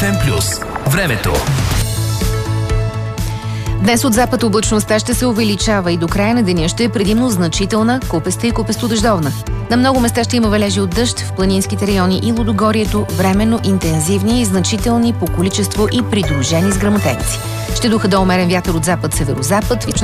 FM+. Времето. Днес от запад облачността ще се увеличава и до края на деня ще е предимно значителна, купеста и купесто-дъждовна. На много места ще има валежи от дъжд в планинските райони и Лудогорието, временно интензивни и значителни по количество и придружени с гръмотевици. Ще духа до умерен вятър от запад-северозапад.